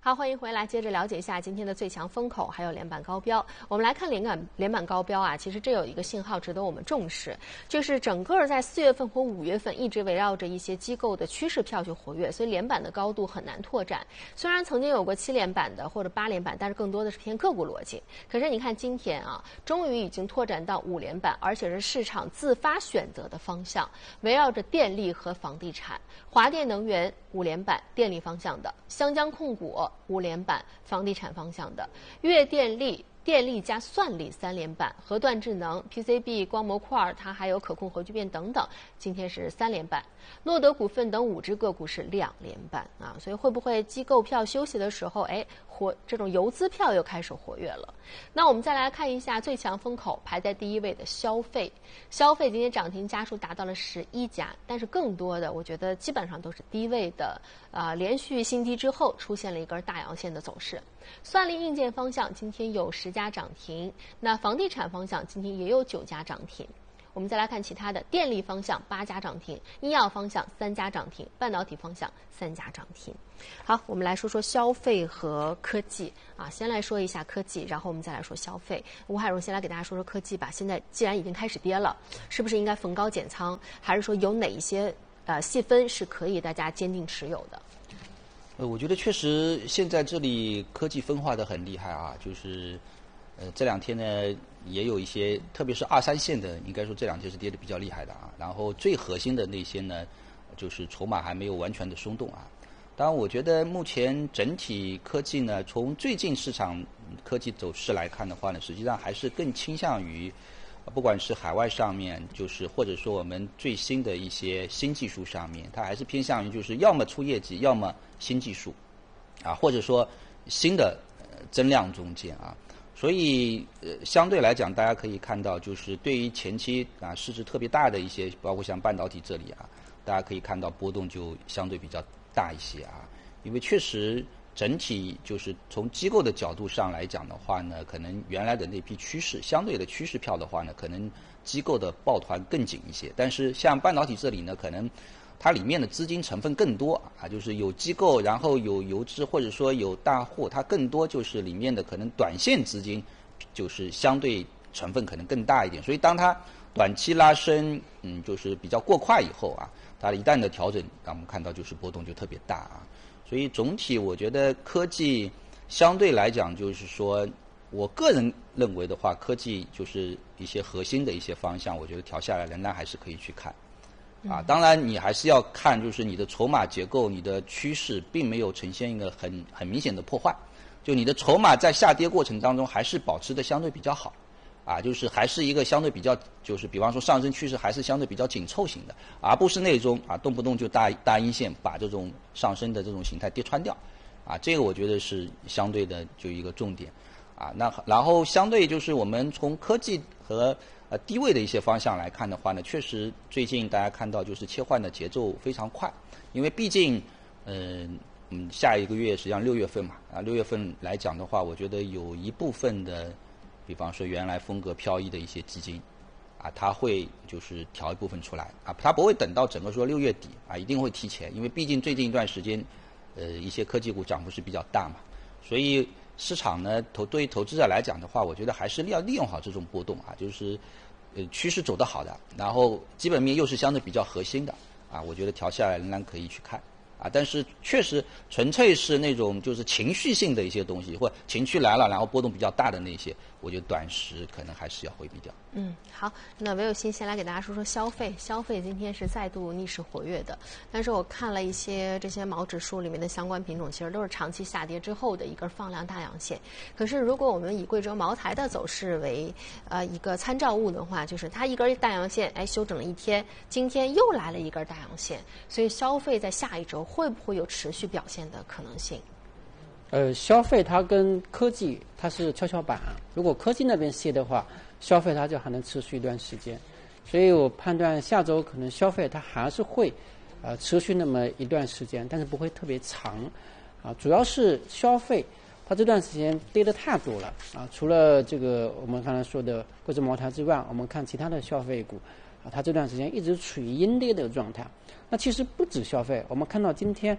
好，欢迎回来，接着了解一下今天的最强风口，还有连板高标。我们来看连板高标啊，其实这有一个信号值得我们重视，就是整个在4月份和5月份一直围绕着一些机构的趋势票去活跃，所以连板的高度很难拓展。虽然曾经有过7连板的或者8连板，但是更多的是偏个股逻辑。可是你看今天啊，终于已经拓展到5连板，而且是市场自发选择的方向，围绕着电力和房地产。华电能源5连板，电力方向的；湘江控股5连板，房地产方向的；粤电力、电力加算力3连板，核断智能、PCB、光模块，它还有可控核聚变等等，今天是3连板。诺德股份等5只个股是2连板啊，所以会不会机构票休息的时候，这种游资票又开始活跃了？那我们再来看一下最强风口，排在第1位的消费。消费今天涨停家数达到了11家，但是更多的我觉得基本上都是低位的，连续新低之后出现了一根大阳线的走势。算力硬件方向今天有10家涨停，那房地产方向今天也有9家涨停。我们再来看其他的，电力方向8家涨停，医药方向3家涨停，半导体方向3家涨停。好，我们来说说消费和科技啊，先来说一下科技，然后我们再来说消费。吴海荣先来给大家说说科技吧。现在既然已经开始跌了，是不是应该逢高减仓，还是说有哪一些细分是可以大家坚定持有的？ 我觉得确实现在这里科技分化的很厉害啊，就是这2天呢也有一些，特别是2、3线的，应该说这2天是跌得比较厉害的啊。然后最核心的那些呢，就是筹码还没有完全的松动啊。当然，我觉得目前整体科技呢，从最近市场科技走势来看的话呢，实际上还是更倾向于，不管是海外上面，就是或者说我们最新的一些新技术上面，它还是偏向于就是要么出业绩，要么新技术，啊，或者说新的增量中间啊。所以相对来讲，大家可以看到，就是对于前期市值特别大的一些，包括像半导体这里啊，大家可以看到波动就相对比较大一些啊。因为确实整体就是从机构的角度上来讲的话呢，可能原来的那批趋势，相对的趋势票的话呢，可能机构的抱团更紧一些。但是像半导体这里呢，可能它里面的资金成分更多啊，就是有机构，然后有游资，或者说有大户，它更多就是里面的可能短线资金，就是相对成分可能更大一点。所以当它短期拉升，就是比较过快以后啊，它一旦的调整，我们看到就是波动就特别大啊。所以总体我觉得科技相对来讲，就是说我个人认为的话，科技就是一些核心的一些方向，我觉得调下来仍然还是可以去看。当然你还是要看，就是你的筹码结构、你的趋势并没有呈现一个很明显的破坏，就你的筹码在下跌过程当中还是保持的相对比较好，就是还是一个相对比较，就是比方说上升趋势还是相对比较紧凑型的，而不是那种动不动就大阴线把这种上升的这种形态跌穿掉，这个我觉得是相对的就一个重点，那然后相对就是我们从科技和低位的一些方向来看的话呢，确实最近大家看到就是切换的节奏非常快，因为毕竟下一个月实际上6月份嘛，6月份来讲的话，我觉得有一部分的，比方说原来风格飘逸的一些基金，它会就是调一部分出来，它不会等到整个说6月底一定会提前，因为毕竟最近一段时间一些科技股涨幅是比较大嘛，所以市场呢对于投资者来讲的话，我觉得还是要利用好这种波动就是趋势走得好的，然后基本面又是相对比较核心的我觉得调下来仍然可以去看但是确实纯粹是那种就是情绪性的一些东西，或者情绪来了然后波动比较大的那些，我觉得短时可能还是要回避掉。 好，那韦有新先来给大家说说消费。消费今天是再度逆势活跃的，但是我看了一些这些毛指数里面的相关品种，其实都是长期下跌之后的一根放量大阳线。可是如果我们以贵州茅台的走势为一个参照物的话，就是它一根大阳线休整了1天，今天又来了一根大阳线，所以消费在下一周会不会有持续表现的可能性？ 消费它跟科技它是跷跷板，如果科技那边歇的话，消费它就还能持续一段时间，所以我判断下周可能消费它还是会持续那么一段时间，但是不会特别长主要是消费它这段时间跌得太多了除了这个我们刚才说的贵州茅台之外，我们看其他的消费股它这段时间一直处于阴跌的状态。那其实不止消费，我们看到今天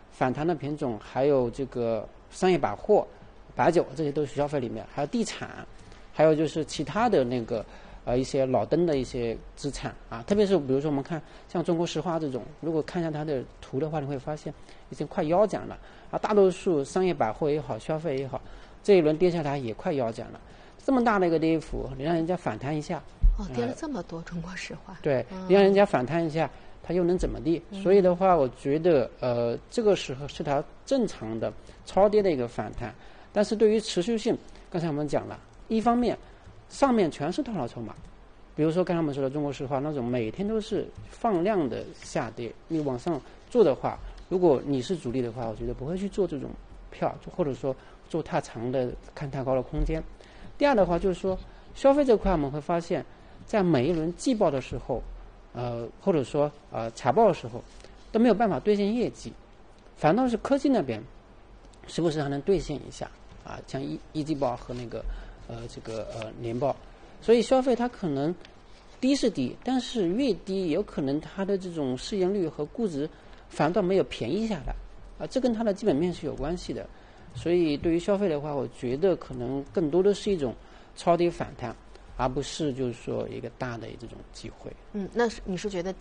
反弹的品种，还有这个商业百货、白酒，这些都是消费里面，还有地产，还有就是其他的那个一些老登的一些资产啊，特别是比如说我们看像中国石化这种，如果看一下它的图的话，你会发现已经快腰斩了啊。大多数商业百货也好，消费也好，这一轮跌下来也快腰斩了。这么大的一个跌幅，你让人家反弹一下， 跌了这么多，中国石化。 对，你让人家反弹一下，它又能怎么地？所以的话，我觉得这个时候是它正常的超跌的一个反弹，但是对于持续性，刚才我们讲了，一方面上面全是套牢筹码，比如说刚才我们说的中国石化那种每天都是放量的下跌，你往上做的话，如果你是主力的话，我觉得不会去做这种票，或者说做太长的看太高的空间。第二的话就是说，消费这块我们会发现，在每一轮季报的时候，或者说财报的时候，都没有办法兑现业绩，反倒是科技那边，时不时还能兑现一下啊，像一季报和那个年报，所以消费它可能低是低，但是越低有可能它的这种市盈率和估值反倒没有便宜下来啊，这跟它的基本面是有关系的。所以对于消费的话，我觉得可能更多的是一种超跌反弹，而不是就是说一个大的这种机会。 那你是觉得